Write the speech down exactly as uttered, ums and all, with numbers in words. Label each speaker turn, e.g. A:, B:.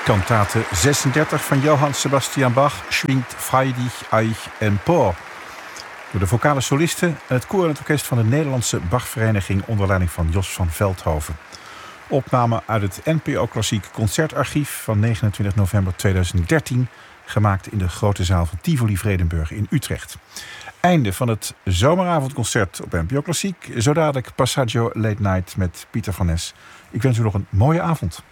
A: Kantate zesendertig van Johann Sebastian Bach schwingt freudig, eich empor. Door de vocale solisten en het koor en het orkest van de Nederlandse Bachvereniging onder leiding van Jos van Veldhoven. Opname uit het N P O Klassiek Concertarchief van negenentwintig november tweeduizend dertien, gemaakt in de grote zaal van Tivoli Vredenburg in Utrecht. Einde van het zomeravondconcert op N P O Klassiek. Zo dadelijk Passaggio Late Night met Pieter van Nes. Ik wens u nog een mooie avond.